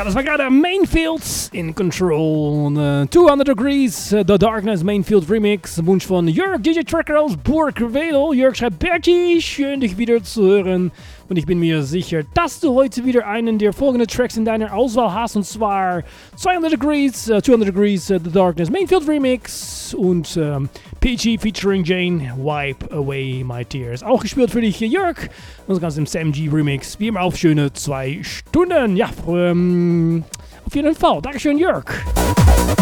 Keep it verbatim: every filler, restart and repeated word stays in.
Ja, das war gerade Mainfields in Control. Uh, zweihundert Degrees, uh, The Darkness Mainfield Remix. Wunsch von Jörg, D J Tracker aus Burgwedel. Jörg schreibt, Bertie, schön dich wieder zu hören. Und ich bin mir sicher, dass du heute wieder einen der folgenden Tracks in deiner Auswahl hast. Und zwar zweihundert Degrees, uh, zweihundert Degrees, uh, The Darkness Mainfield Remix. Und um, Peachy featuring Jane, Wipe Away My Tears. Auch gespielt für dich, Jörg. Und das Ganze im Sam G Remix. Wie immer auf schöne zwei Stunden. Ja, ähm, auf jeden Fall. Dankeschön, Jörg.